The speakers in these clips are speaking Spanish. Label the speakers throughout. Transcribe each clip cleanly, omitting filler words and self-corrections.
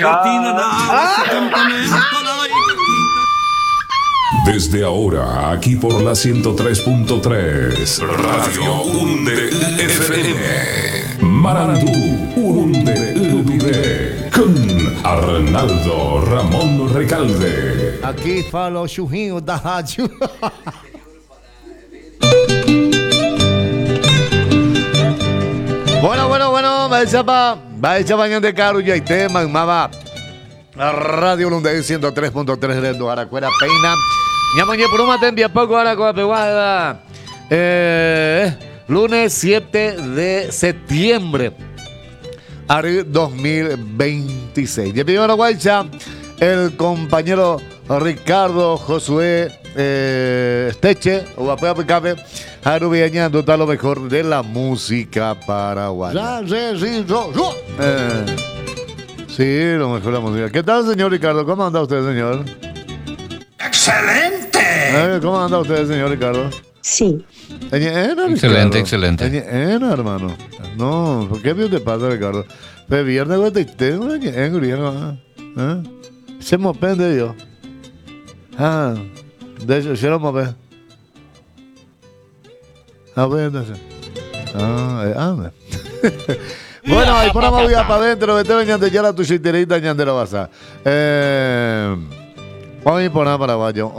Speaker 1: Desde ahora, aquí por la 103.3, Radio Urunde FM. Marandú, Urunde, Urubide, con Arnaldo Ramón Recalde.
Speaker 2: Aquí falo Xujinho da rádio. Bueno, vai chapa de caro y hay tema, mama. Radio Urunde 103.3 de Aracuera Peina. Ñamañe por una tempia poco ahora con la peguada. Lunes 7 de septiembre. Ari 2026. Y primero guaycha el compañero Ricardo Josué Esteche o Apea Picape arubiañando está lo mejor de la música paraguaya. Sí, lo mejor de la música. ¿Qué tal, señor Ricardo? ¿Cómo anda usted, señor?
Speaker 3: ¡Excelente!
Speaker 2: ¿Cómo anda usted, señor Ricardo?
Speaker 4: Sí.
Speaker 5: Excelente.
Speaker 2: Hermano. No, ¿por qué te pasa, Ricardo? Pero viernes, güey, te tengo se me pende yo. De hecho, se lo mueve. Bueno, ahí ponemos ya para adentro, vete bañando ya la tu chiterita ñandero basa. Hoy pona paraguayo.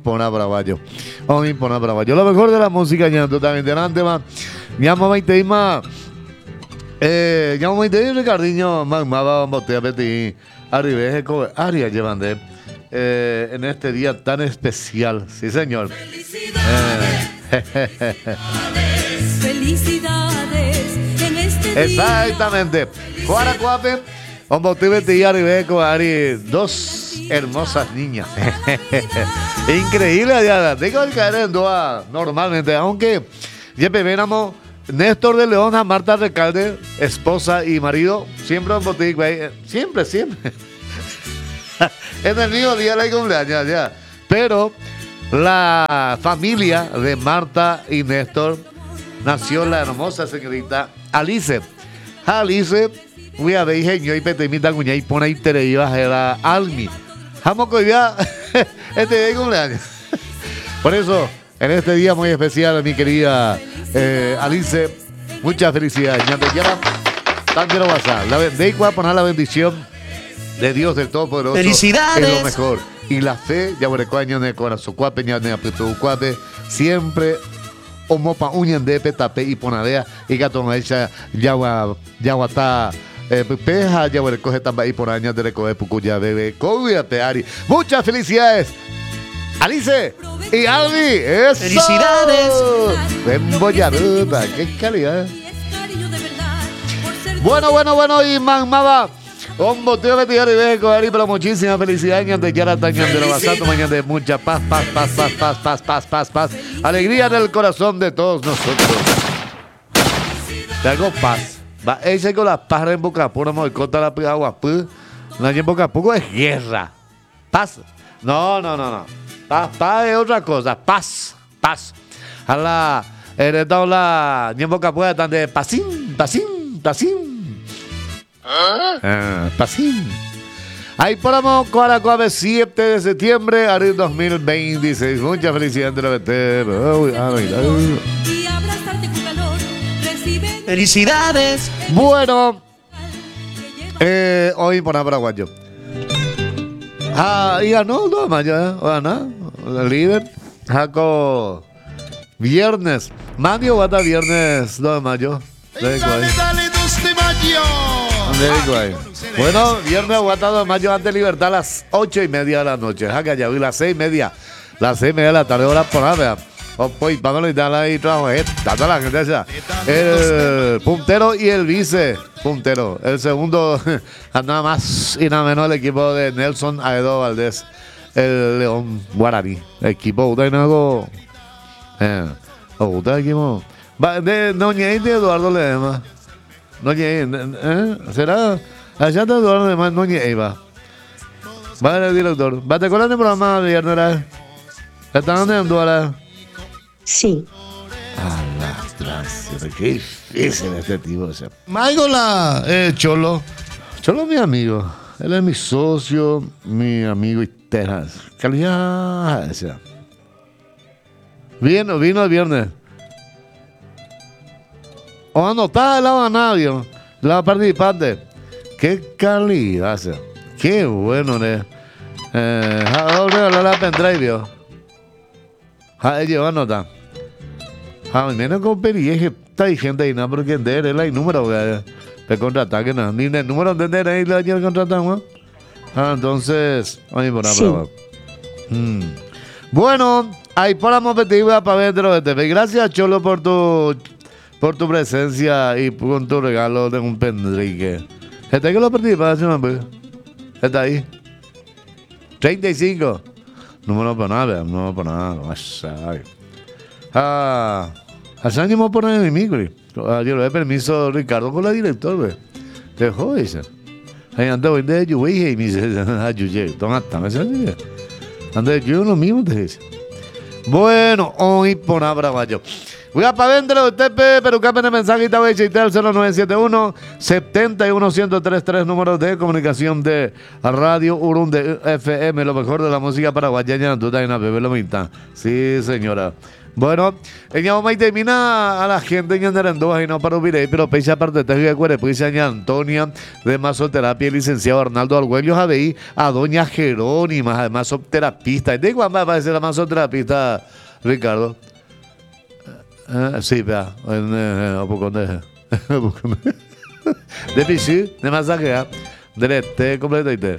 Speaker 2: Lo mejor de la música ñando también delante más. Llamo 20 más. Llamo 20 Ricardiño, más botella beti. Arribeje con Aria llevan de en este día tan especial. Sí, señor.
Speaker 4: Felicidades en este día.
Speaker 2: Exactamente. Cuaracuape, un motivo y arriba con Ari, dos hermosas niñas. Increíble, ya. Tengo que caer en Doha normalmente, aunque ya veremos Néstor de León a Marta Recalde, esposa y marido, siempre un botico ahí, siempre. En el mismo día de la cumpleaños, ya. Pero la familia de Marta y Néstor nació la hermosa señorita Alice. Voy a ver, ingenio y petemita cuña y pone ahí tereiva era Almi. Vamos con ya este día de cumpleaños. Por eso, en este día muy especial, mi querida Alice, muchas felicidades. También lo vas a poner la bendición de Dios del Todopoderoso.
Speaker 3: ¡Felicidades!
Speaker 2: Es lo mejor. Y la fe, ya huerecuaño de corazón, cuape, siempre omopa uñan de petape y ponadea y gato hecha yaguata peja ya recoge también y por años de recoger pucuya bebé cuídate Ari. Muchas felicidades Alice y Albi. ¡Eso!
Speaker 3: ¡Felicidades!
Speaker 2: Embolladota, qué calidad. Bueno y mamá un boteo de tierra y beco, Ari, pero muchísimas felicidades. Ñante Yara, Tañan de la Basato, mañana de mucha paz. Alegría en el corazón de todos nosotros. Te hago paz. Va, ese con la paz en boca pura, me corta la agua. No hay en boca poco es guerra. Paz. No. Paz es otra cosa. Paz. A la heredado la en boca pura tan de pasín. Pasín. Ahí ponemos Cuaracuave 7 de septiembre, abril 2026. Muchas felicidades de la
Speaker 3: ¡Felicidades!
Speaker 2: Bueno, hoy por Paraguayo. Y ganó 2 de mayo, el líder. Jaco, viernes. Mandio va a estar viernes 2 de mayo.
Speaker 3: Dale, 2 de mayo.
Speaker 2: Bueno, viernes 2 de mayo ante Libertad a las 8:30 de la noche. Jaca, ya vi las 6:30. Las 6:30 de la tarde, hora por nada. Pues vamos a darle ahí trabajo. Dando la gente esa. El puntero y el vice puntero. El segundo, nada más y nada menos el equipo de Nelson Aedo Valdés. El León Guaraní. El equipo Udainago. Usted equipo. No de Eduardo Ledema. No ¿será? Allá de Eduardo Ledema no va. Va el director. ¿Va a te colar el programa de viernes? ¿Están dando ahora?
Speaker 4: Sí.
Speaker 2: Qué difícil este tipo. Mágola, Cholo. Cholo, mi amigo. Él es mi socio, mi amigo y Tejas. Calidad. Vino el viernes. O anotada la banavio, la participante. Qué calidad. Qué bueno, ¿no? Ahora la pendrive. Lleva nota. Menos con perieje. Está diciendo ahí, no, porque él hay número, de contratar, que no. Ni el número de ahí lo ayer contratamos. Entonces, vamos a poner prueba. Bueno, ahí ponemos petitiva para ver dentro de TV. Gracias, Cholo, por tu presencia y con tu regalo de un pendrive. ¿Este que lo perdí para hacer una? ¿Está ahí? 35. Número para nada, no para nada. Hace años me ponen en mi micro. Yo le doy permiso a Ricardo con la directora. Te jodes. Ahí anda hoy de lluvia y me dice, ayuye, toma, me dice. Anda yo lo mismo te dice. Bueno, hoy por Abravallo. Voy a para adentro, usted, pero cámbiate mensaje y te voy a echar al 0971 71133 números de comunicación de Radio Urunde FM, lo mejor de la música paraguaya, tú también bebé lo mitad. Sí, señora. Bueno, ella vamos a terminar a la gente en Andarandoa y no para ubiré, pero pese aparte de que cuere, pues doña Antonia de masoterapia, el licenciado Arnaldo Argüello Javeí, a doña Jerónima, además masoterapista. ¿De cuándo va a aparecer la masoterapista, Ricardo? Sí, vea, un poco de pichi, de masaje, de té completo y té.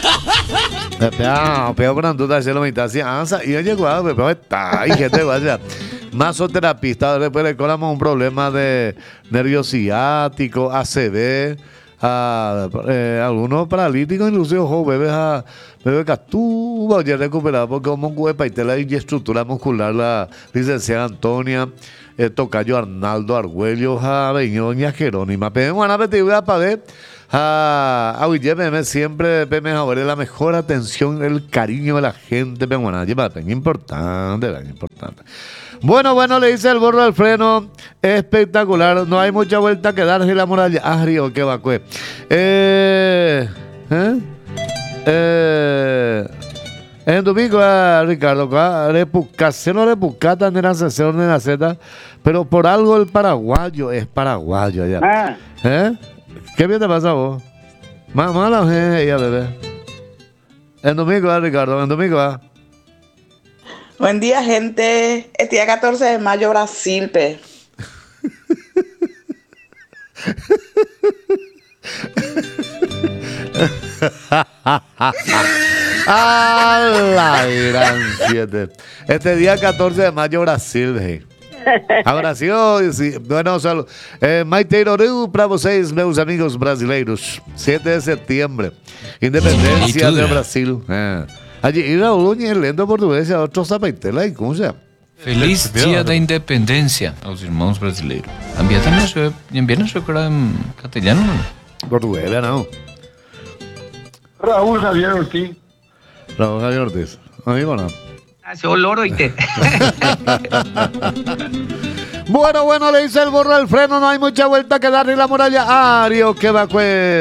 Speaker 2: Peo con Antuta, se lo mitad así, y oye, guau, pero está, y gente, vaya. Masoterapista, después le colamos un problema de nervio ciático, ACV, algunos paralíticos, incluso bebé Castú, vaya a recuperar, porque como un huepa y tela y estructura muscular, la licenciada Antonia, tocayo Arnaldo Argüello, Beñoña Jerónima. Pedimos buena apetito para ver. A Guillermo siempre mejor la mejor atención, el cariño de la gente, pero bueno, importante. Bueno, le dice el borro del freno, espectacular, no hay mucha vuelta que darse la muralla, río, que vacue. En domingo, Ricardo, repucación repucata en la sesión de la Z, pero por algo el paraguayo es paraguayo allá. ¿Qué bien te pasa a vos? Mala gente ella, bebé. En domingo, Ricardo, en domingo.
Speaker 6: Buen día, gente. El día 14 de mayo, Brasil, pe.
Speaker 2: La gran 7. Este día 14 de mayo, Brasil, hey. A Brasil, sí. Bueno, solo. Maiteiro para vocês, meus amigos brasileiros. 7 de septiembre. Independencia de Brasil. Allí, ir a Uluña, lendo portugués, a otros zapaitela y cómo sea.
Speaker 5: Feliz Dia da Independencia aos irmãos brasileiros. Envía no se acuerda en castellano, ¿no?
Speaker 2: Portugués, no.
Speaker 7: Raúl Javier Ortiz.
Speaker 2: Amigo, no.
Speaker 8: Nació loro y te.
Speaker 2: Bueno, le dice el borro del freno, no hay mucha vuelta que darle la muralla. Ario, que va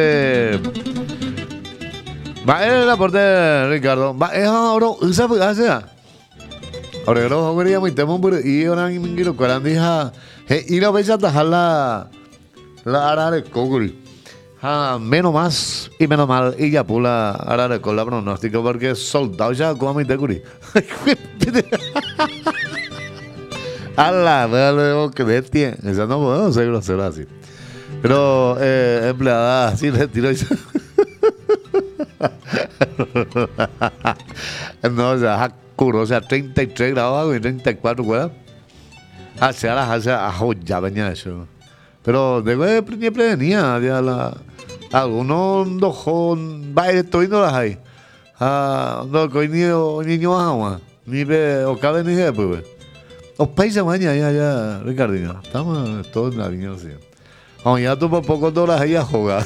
Speaker 2: va el aporte, Ricardo. Va, es ahora, usa hacia. Ahora, yo quería muy temo, y ahora me quiero cuarandija. Y lo veis a tajar la ara de cocuri. Menos más y menos mal. Y ya pula ara de cola pronóstico porque soldado ya como mi tecuri. Dale, que bestia. Esa no podemos ser grosero así. Pero, empleada, así le tiro. No, o sea, curó, o sea, 33 grados y 34, ¿verdad? Ya venía eso. Pero de prevenía, ya algunos dojón, va estoy no las hay. No, niño agua, ni ve, o cabe ni de pues. Os países mañana ya, Ricardino. Estamos todos en la línea así. Aunque ya tuvo pocos dólares ahí a jugar.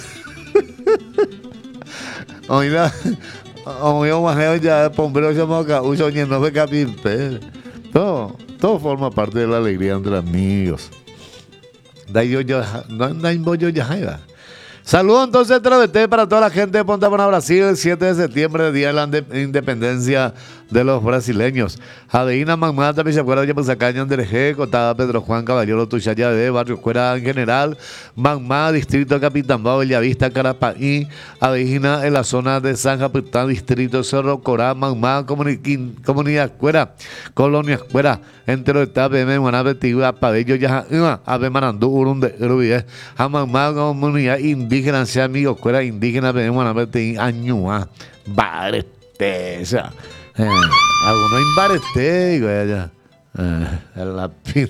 Speaker 2: Aunque yo ya pombreo llamado acá, uso ni no ve capimpe. Todo forma parte de la alegría entre amigos. Da yo ya, no hay bollo ya, Saludos entonces TVT para toda la gente de Punta Cana, Brasil, el 7 de septiembre, Día de la Independencia de los brasileños. Jadeína, Magmata, Pichacuera, Yapuzacaña, Andereje, Cotada, Pedro Juan, Caballero, Tuchaya de Barrio Escuela en general, Magma, Distrito Capitambao, Bellavista, Carapaí, Adeína en la zona de San Capitán, Distrito Cerro Corá, Magma, Comunidad Escuela, Colonia Escuela, Entero de TAPM, Guanabe, Tigua, Pabello, Yaja, Ave Marandú, Urunde, Rubíes, Magma, Comunidad Indígena, sea amigo, Escuela Indígena, PM, Guanabe, Tigua, Añúa, Baretesa. Algunos imbarete, digo ella. La pina.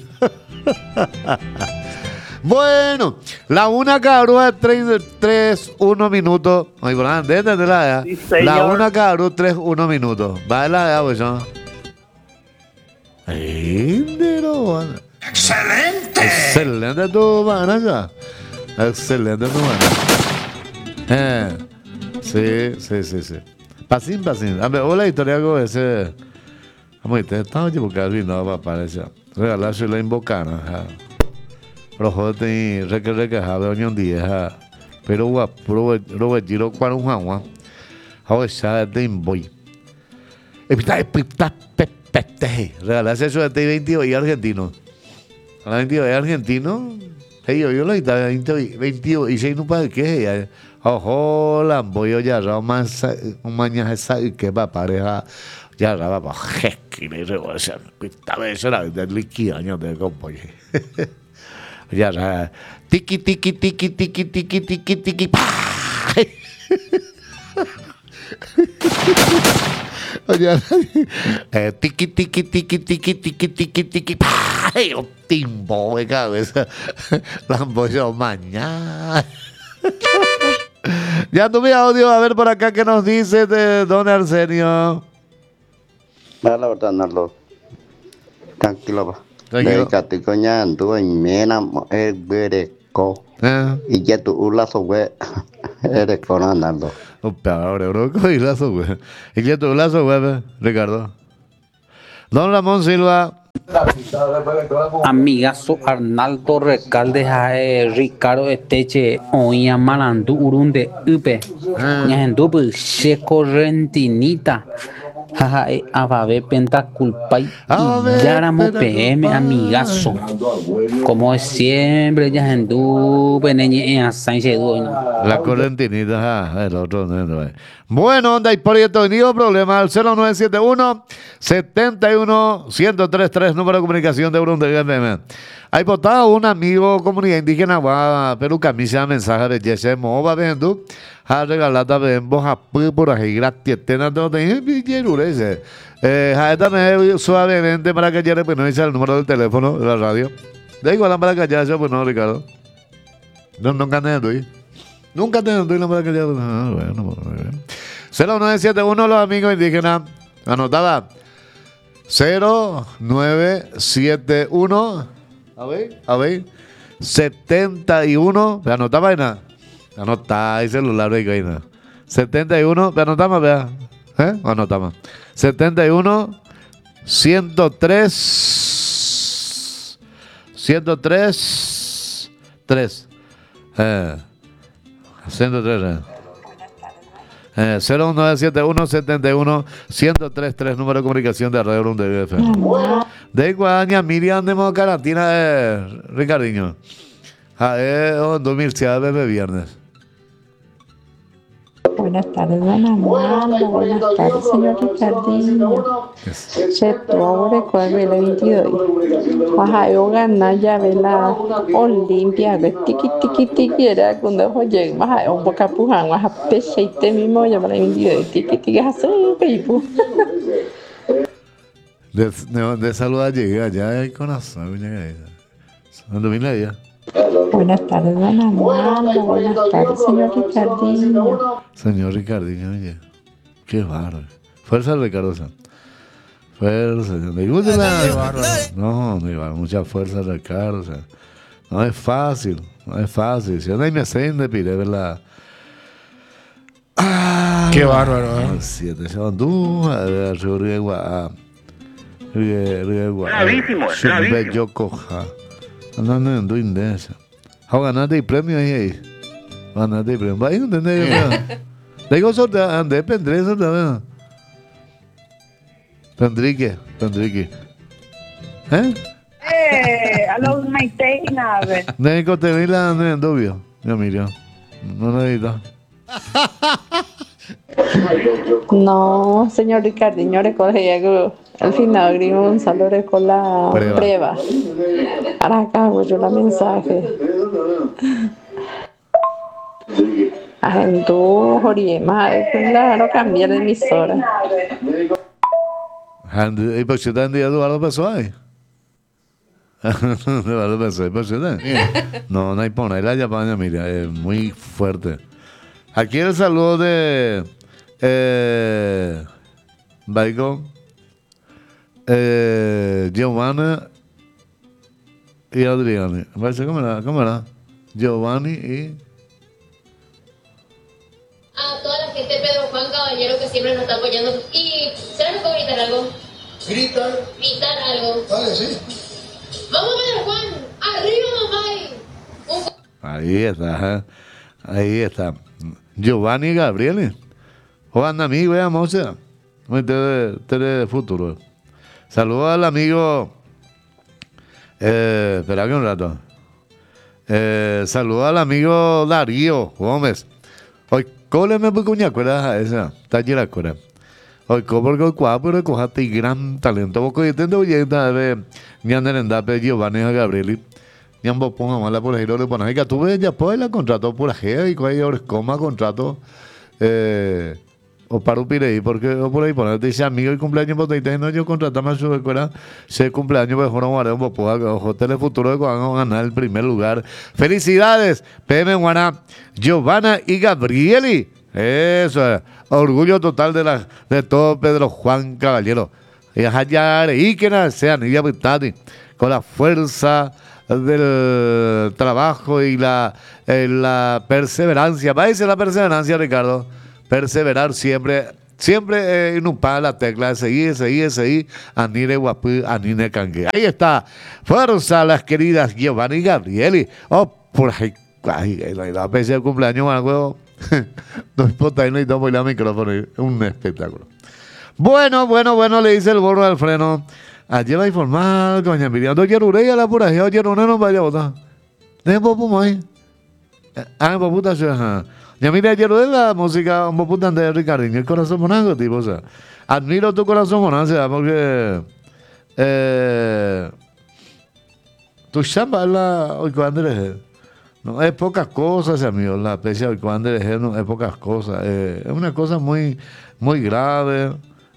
Speaker 2: Bueno, la una cabrón 3-1 minutos. Ay, por la sí, la una cabrón 3-1 minutos. Va la de pues no. Excelente. Excelente tu mano. Excelente tu mano. Sí. Pasín. A ver, hola, historia con ese. Vamos a ir, estamos porque no va a aparecer. Regalarse la invocana. Pero joder, reque, de oñón 10. Pero guapo, giro para un agua. Ahora ya de invoy. Regalarse eso de 22 y argentino. A la 22 y argentino. Yo lo estaba 22 y 6 no para qué. Ojo, la voy ya un mañana esa que va pareja ya la va que le regresa esta vez era de liquida años de compoye ya tiki oye tiki yo timbo de cabeza la voy a mañana. Ya tuve audio, a ver por acá qué nos dice de don Arsenio.
Speaker 7: La verdad, Nardo. Tranquilo, pa. Dedicate coña, tú en mena, bereco. Y ya tu lazo, güey. Eres con Nardo.
Speaker 2: Ahora, bro, y lazo, güey. Y ya tu lazo, güey, Ricardo. Don Ramón Silva.
Speaker 8: Amigazo Arnaldo Recalde Jae Ricardo Esteche Oía Malandú Urunde Upe Ñajendupu Checo Rentinita Jajae Ababe Pentaculpay y Yaramo PM amigazo. Como es siempre Ñajendupe Neñe Sánchez Dueño.
Speaker 2: La correntinita, el otro. Bueno, onda y por ahí tenido problema al 0971 71 1033 número de comunicación de Urunde FM. Hay votado un amigo comunidad indígena va pero camisa mensaje de Jesse Mova vendo a regalar también boja por ahí gratis tena no te ese también suavemente para que ya pues no dice el número del teléfono de la radio. De igual para que ya eso pues no Ricardo. Nunca te doy. Nunca te doy la para que ya bueno. 0971 los amigos indígenas anotaba 0971 a ver 71 me anotaba ahí nada anotaba el celular ahí nada 71 me anotaba vea anotaba 71 103 3 103 0971 71 1033 número de comunicación de Radio Urunde FM. De Guaña Miriam de Mocaratina Ricardinho. Dormir bebé viernes.
Speaker 9: Buenas tardes, don Armando. Buenas tardes, señor Ricardinho. Cheto, ahora cuál ve la 22. Baja yo ganar ya ve la Olimpia, ve tiki era cuando oye, baja un poco pujan, baja peche y te mismo ya ve la 22. Tiki hace pipu.
Speaker 2: De saludar llegué allá y con azul. ¿Dónde viene ella?
Speaker 9: Buenas tardes, don Armando. Buenas tardes, señor Ricardinho.
Speaker 2: Señor Ricardinho, oye, qué bárbaro. Fuerza, Ricardo. Fuerza. Me gusta la... No, mucha fuerza, Ricardo. No es fácil. Si no hay me hacen de pire, ¿verdad?
Speaker 10: Qué bárbaro, ¿eh?
Speaker 2: 7 segundos.
Speaker 10: Bravísimo.
Speaker 2: Yo coja. Andando en indesa. ¿Has ganado el premio ahí? Andate, pero va a entender. Digo sorta, ande pendré sorta. Pendrique.
Speaker 11: A los maiteinas.
Speaker 2: Digo te vi la en dubio. Ya mira. No necesita.
Speaker 9: No, señor Ricardiño, recuerda que al final grimo un saludo con la prueba. Ahora acá voy yo la mensaje. Agendo Joriema, claro, cambiar de emisora.
Speaker 2: ¿Y por qué te han dicho Eduardo Pessoa? Eduardo Pessoa, ¿por qué? No hay por ahí la llamaña, mira, es muy fuerte. Aquí el saludo de Baico, Giovanna y Adriani. ¿Cómo era? Giovanni y...
Speaker 12: A toda la gente, Pedro Juan Caballero, que siempre nos está apoyando. ¿Y será que puedo gritar algo? Gritar algo.
Speaker 13: Dale, sí.
Speaker 12: Vamos, Pedro Juan. Arriba, mamá.
Speaker 2: Ahí está. Giovanni y Gabriele. Juan amigo, veamos. De futuro. Saludos al amigo. Espera que un rato. Saludos al amigo Darío Gómez. Hoy, ¿cómo me puedo acuerdas esa? Está allí la cura. Hoy, ¿cómo porque cuapo recojaste gran talento? Vos coyetendo oyenta de Ñanderendape, Giovanni y Gabrieli. Ñambo ponga mala por el giro de Ponajica. Tú ves ya pues la contrató por la y cuál es coma contrato. O para un pirei, porque o por ahí ponerte dice amigo y cumpleaños potente no yo contratame a su escuela se cumpleaños mejor no guardé un poco hotel futuro de cuando van a ganar el primer lugar. Felicidades PM Guaná, Giovanna y Gabrieli. Eso es orgullo total de todo Pedro Juan Caballero. Y que sean y con la fuerza del trabajo y la perseverancia. Va a decir la perseverancia, Ricardo. Perseverar siempre inupar la tecla de seguir, anire guapu, anine cangue. Ahí está, fuerza las queridas Giovanni y Gabrieli. Oh, por ahí, la pese de cumpleaños, huevo. No importa, ahí necesitamos bailar el micrófono, es un espectáculo. Bueno, le dice el borro al freno. Ayer va a informar, coña Miriam, doña Ureya la pura, oye, no nos vaya a votar. ¿Es popo, ahí? Poputa, ya mira, ayer de la música un poco de Ricardiño, el corazón monango, tipo, o sea, admiro tu corazón monango, porque tu chamba es la hoy cuando eres no es pocas cosas, amigo, la especie hoy cuando eres no es pocas cosas, es una cosa muy grave,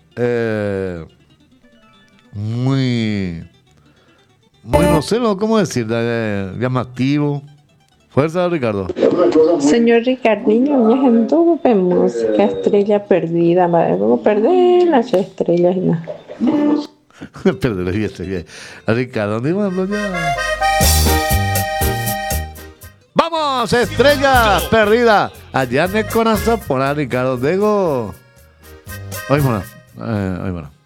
Speaker 2: muy no sé cómo decir, llamativo. Fuerza, Ricardo.
Speaker 9: Señor Ricardiño, ya en todo música, estrella perdida, vamos a perder las estrellas y nada.
Speaker 2: Perder las estrellas. Ricardo, ¿dónde vamos ya? ¡Vamos, estrella perdida! Allá en el corazón, por Ricardo, digo. Hoy, bueno.